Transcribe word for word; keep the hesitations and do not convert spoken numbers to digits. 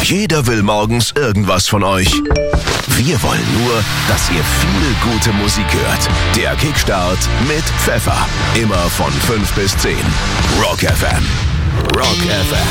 Jeder will morgens irgendwas von euch. Wir wollen nur, dass ihr viel gute Musik hört. Der Kickstart mit Pfeffer. Immer von fünf bis zehn. Rock F M. Rock F M.